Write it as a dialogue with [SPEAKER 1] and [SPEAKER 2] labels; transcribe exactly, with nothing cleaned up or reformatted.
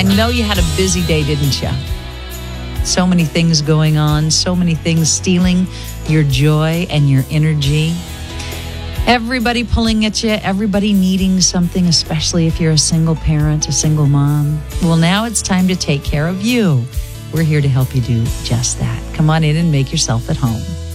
[SPEAKER 1] know you had a busy day, didn't you? So many things going on, so many things stealing your joy and your energy. Everybody pulling at you, everybody needing something, especially if you're a single parent, a single mom. Well, now it's time to take care of you. We're here to help you do just that. Come on in and make yourself at home.